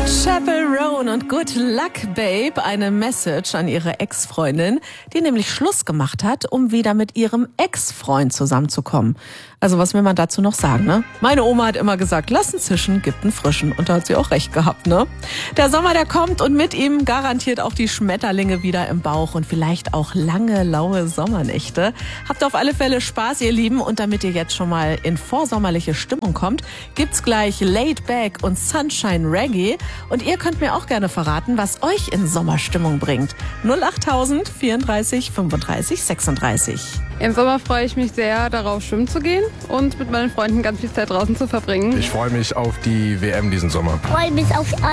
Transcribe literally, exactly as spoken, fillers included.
Chappell Roan und Good Luck Babe, eine Message an ihre Ex-Freundin, die nämlich Schluss gemacht hat, um wieder mit ihrem Ex-Freund zusammenzukommen. Also was will man dazu noch sagen, ne? Meine Oma hat immer gesagt, lass einen zischen, gibt einen frischen. Und da hat sie auch recht gehabt, ne? Der Sommer, der kommt und mit ihm garantiert auch die Schmetterlinge wieder im Bauch und vielleicht auch lange, laue Sommernächte. Habt auf alle Fälle Spaß, ihr Lieben. Und damit ihr jetzt schon mal in vorsommerliche Stimmung kommt, gibt's gleich Laid Back und Sunshine Reggae. Und ihr könnt mir auch gerne verraten, was euch in Sommerstimmung bringt. null achttausend vierunddreißig fünfunddreißig sechsunddreißig. Im Sommer freue ich mich sehr darauf, schwimmen zu gehen und mit meinen Freunden ganz viel Zeit draußen zu verbringen. Ich freue mich auf die W M diesen Sommer. Ich freue mich auf